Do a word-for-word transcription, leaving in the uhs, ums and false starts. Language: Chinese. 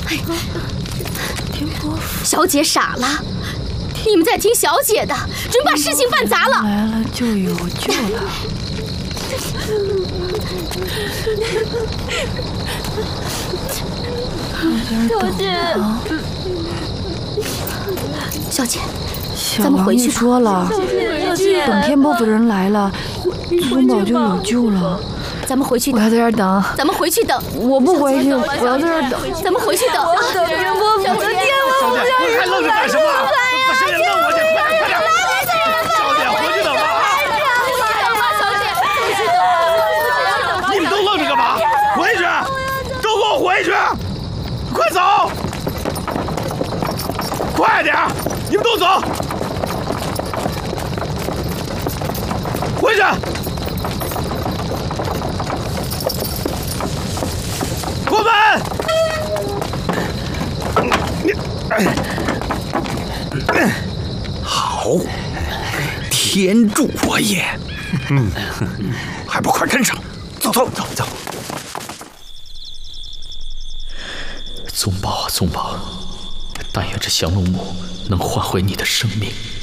天波府， 小姐傻了，你们在听小姐的，准把事情办砸了。 来了就有救了。 小姐，小姐， 小咱们回去王爷说了，等天波府人来了，宗宝就有救了。 咱们回去我要在这儿等。 咱们回去等。 我不回去，我要在这儿等。 咱们回去等。我等天波府的天小姐，还愣着干什么？把小姐弄过去，快点，快点！小姐，回去等吧啊！你们都愣着干嘛？回去，都给我回去！快走！快点，你们都走！回去！关门！ 好，天助我也！嗯，还不快跟上！走走走走！ 宗宝啊宗宝，但愿这降龙木能换回你的生命。